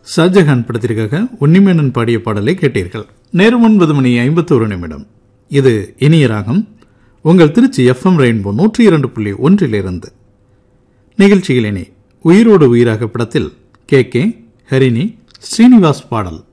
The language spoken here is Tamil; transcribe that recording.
ஷாஜஹான் படத்திற்காக உன்னிமேனன் பாடிய பாடலை கேட்டீர்கள். நேரம் 9:51. இது இனிய ராகம். உங்கள் திருச்சி FM ரெயின்போ 102.1 நிகழ்ச்சியில் இனி உயிரோடு உயிராக படத்தில் கே ஹரிணி, ஸ்ரீனிவாஸ் பாடல்.